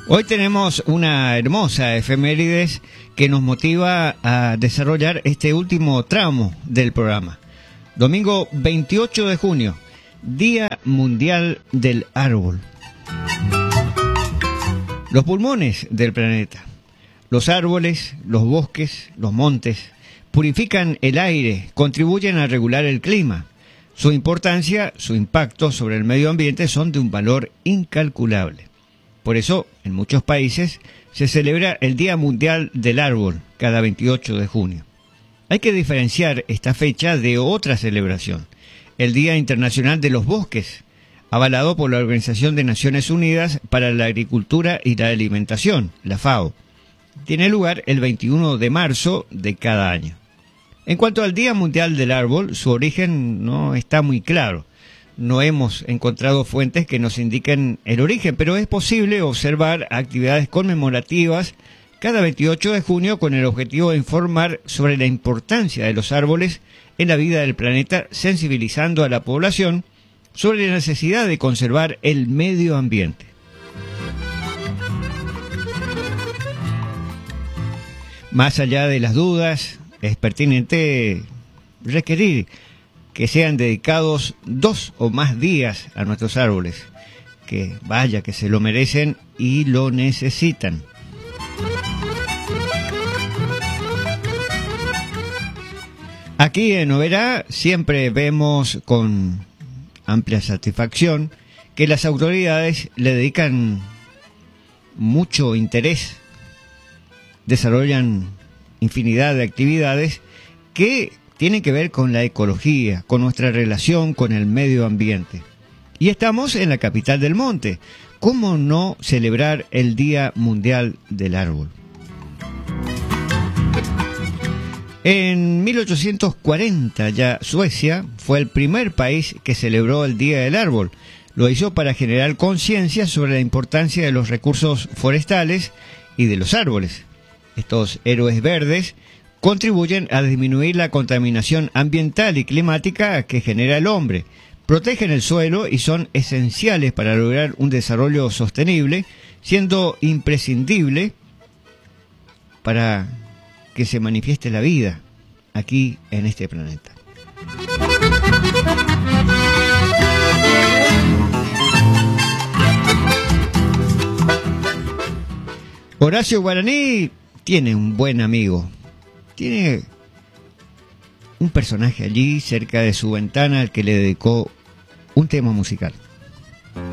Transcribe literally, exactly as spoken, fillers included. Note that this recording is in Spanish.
Hoy tenemos una hermosa efemérides que nos motiva a desarrollar este último tramo del programa. Domingo veintiocho de junio, Día Mundial del Árbol. Los pulmones del planeta. Los árboles, los bosques, los montes, purifican el aire, contribuyen a regular el clima. Su importancia, su impacto sobre el medio ambiente son de un valor incalculable. Por eso, en muchos países, se celebra el Día Mundial del Árbol cada veintiocho de junio. Hay que diferenciar esta fecha de otra celebración, el Día Internacional de los Bosques, avalado por la Organización de Naciones Unidas para la Agricultura y la Alimentación, la FAO. Tiene lugar el veintiuno de marzo de cada año. En cuanto al Día Mundial del Árbol, su origen no está muy claro. No hemos encontrado fuentes que nos indiquen el origen, pero es posible observar actividades conmemorativas cada veintiocho de junio con el objetivo de informar sobre la importancia de los árboles en la vida del planeta, sensibilizando a la población sobre la necesidad de conservar el medio ambiente. Más allá de las dudas, es pertinente requerir que sean dedicados dos o más días a nuestros árboles, que vaya que se lo merecen y lo necesitan. Aquí en Oberá siempre vemos con amplia satisfacción que las autoridades le dedican mucho interés, desarrollan infinidad de actividades que tienen que ver con la ecología, con nuestra relación con el medio ambiente. Y estamos en la capital del monte. ¿Cómo no celebrar el Día Mundial del Árbol? En mil ochocientos cuarenta ya Suecia fue el primer país que celebró el Día del Árbol. Lo hizo para generar conciencia sobre la importancia de los recursos forestales y de los árboles. Estos héroes verdes contribuyen a disminuir la contaminación ambiental y climática que genera el hombre, protegen el suelo y son esenciales para lograr un desarrollo sostenible, siendo imprescindible para que se manifieste la vida aquí en este planeta. Horacio Guaraní tiene un buen amigo. Tiene un personaje allí cerca de su ventana al que le dedicó un tema musical.